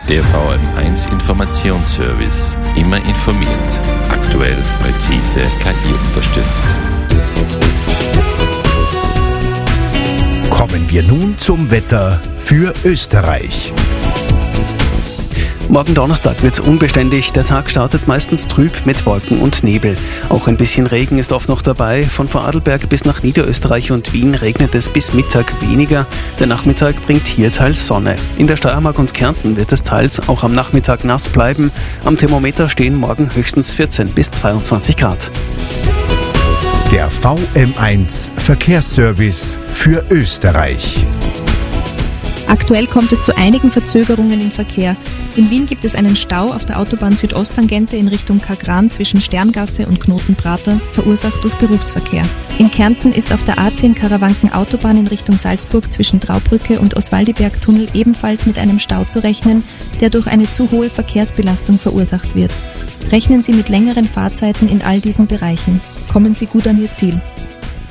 Der VM1 Informationsservice. Immer informiert. Aktuell, präzise, KI unterstützt. Kommen wir nun zum Wetter für Österreich. Morgen Donnerstag wird es unbeständig. Der Tag startet meistens trüb mit Wolken und Nebel. Auch ein bisschen Regen ist oft noch dabei. Von Vorarlberg bis nach Niederösterreich und Wien regnet es bis Mittag weniger. Der Nachmittag bringt hier teils Sonne. In der Steiermark und Kärnten wird es teils auch am Nachmittag nass bleiben. Am Thermometer stehen morgen höchstens 14 bis 22 Grad. Der VM1 Verkehrsservice für Österreich. Aktuell kommt es zu einigen Verzögerungen im Verkehr. In Wien gibt es einen Stau auf der Autobahn Südosttangente in Richtung Kagran zwischen Sterngasse und Knotenprater, verursacht durch Berufsverkehr. In Kärnten ist auf der A10 Karawanken-Autobahn in Richtung Salzburg zwischen Traubrücke und Oswaldiberg-Tunnel ebenfalls mit einem Stau zu rechnen, der durch eine zu hohe Verkehrsbelastung verursacht wird. Rechnen Sie mit längeren Fahrzeiten in all diesen Bereichen. Kommen Sie gut an Ihr Ziel.